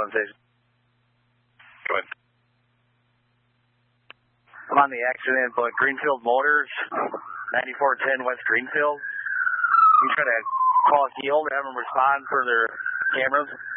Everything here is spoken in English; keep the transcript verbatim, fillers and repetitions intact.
one station. Go ahead. I'm on the accident, but Greenfield Motors, ninety-four ten West Greenfield. You try to call Heald to have them respond for their cameras.